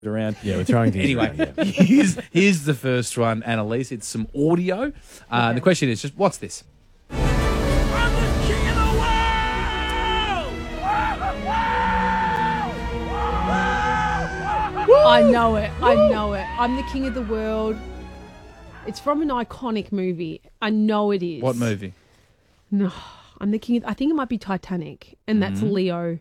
around. Yeah, we're throwing things Anyway, around, yeah. here's the first one, Annalise. It's some audio. The question is just, what's this? I'm the king of the world! I know it. I know it. I'm the king of the world. It's from an iconic movie. I know it is. What movie? No, I'm the king of, I think it might be Titanic, and that's Leo.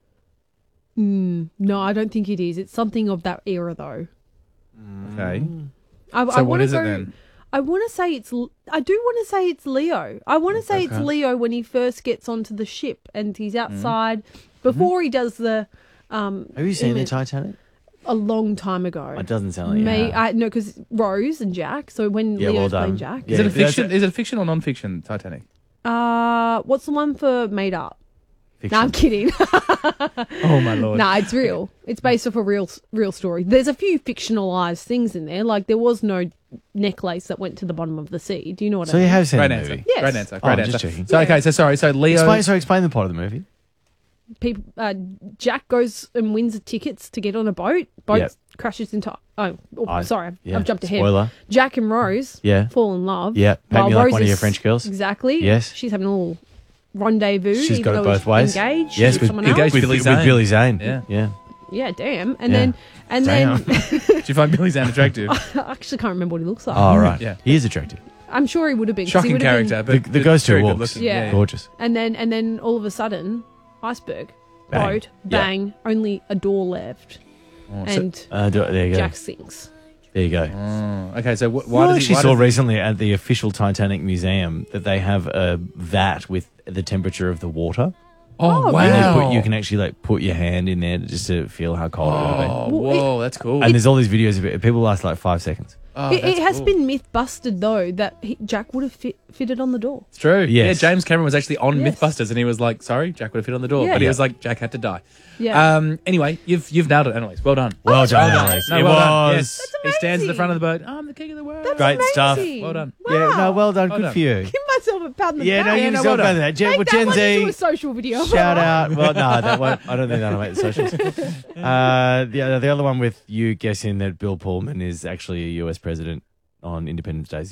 No, I don't think it is. It's something of that era, though. Okay. I So what wanna is it go- then? I want to say it's. I do want to say it's Leo. I want to say it's Leo when he first gets onto the ship and he's outside before he does the. Have you seen the image- Titanic? A long time ago. It doesn't sound like you have. No, because Rose and Jack. So when Yeah, well Leo's done. playing Jack. Yeah. Is it a that's fiction? Is it a fiction or non-fiction? Titanic. What's the one for Made Up? Fiction. No, I'm kidding. Oh my lord. Nah, it's real. It's based off a real story. There's a few fictionalized things in there. Like there was no necklace that went to the bottom of the sea. Do you know what So I you mean? have seen Great the answer. movie? Yes. Great answer. Oh, Great I'm just answer. checking. So okay. So Leo. Explain the plot of the movie. People, Jack goes and wins the tickets to get on a boat. Boat Yep. crashes into. Sorry, yeah, I've jumped ahead. spoiler. Jack and Rose Yeah. fall in love. Yeah, paint while me like Rose one of your is- French girls. Exactly. Yes. She's having a little rendezvous. She's even got it though both he's ways. Engaged. Yes, with with, someone engaged else. with Billy Zane. with Billy Zane. Yeah. Yeah. Yeah, damn. And Yeah. then Damn. Do you find Billy Zane attractive? I actually can't remember what he looks like. Oh, right. Yeah. He is attractive. I'm sure he would have been. 'cause he Shocking would have been- character, but The ghost who very good walks. looking. Yeah. Gorgeous. And then all of a sudden, iceberg, Bang. boat, Yeah. bang, only a door left, and There you go. Jack sinks. There you go. Oh, okay, so why Why does actually he? saw recently at the official Titanic Museum that they have a vat with the temperature of the water. Oh, Oh, wow! really? You can actually put your hand in there just to feel how cold it Oh, will Well, whoa, that's cool. be. And there's all these videos of it. People last like 5 seconds. Oh, It that's has cool. been myth busted though that Jack would have fitted on the door. It's true. Yes. Yeah, James Cameron was actually on Yes. MythBusters, and he was like, "Sorry, Jack would have fit on the door," Yeah. but he Yeah. was like, "Jack had to die." Yeah. Anyway, you've nailed it, Annalise. Well done. Well done, Well done. Annalise. No, It well done. was. Yes. He stands at the front of the boat. I'm the king of the world. That's Great stuff. amazing. Well done. Wow. Yeah, no, well done. Well Good done. for you. Give myself a pat on the Yeah, back. no, you no, yourself well go done. to that. Make Well, that Gen one into a Z, social video. shout out. Well, no, that won't. I don't think that'll make the socials. The other one with you guessing that Bill Pullman is actually a US president on Independence Day.